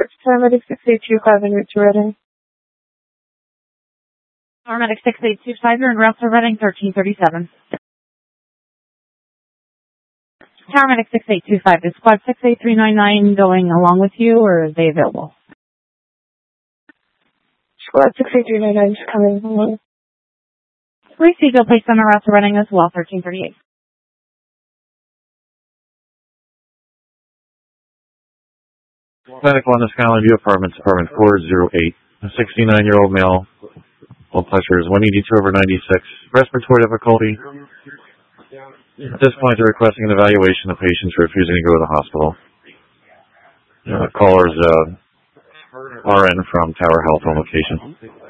Paramedic 6825 en route to Reading. Paramedic 6825, you're en route to Reading, 1337. Paramedic 6825, is squad 68399 going along with you, or are they available? Squad 68399 is coming along. Received, you'll place them en route to Reading as well, 1338. Medic 1 to Skyline View Apartments, apartment 408. A 69-year-old male. Blood pressure is 182/96. Respiratory difficulty. At this point, they're requesting an evaluation. The patient's refusing to go to the hospital. Caller's RN from Tower Health on location.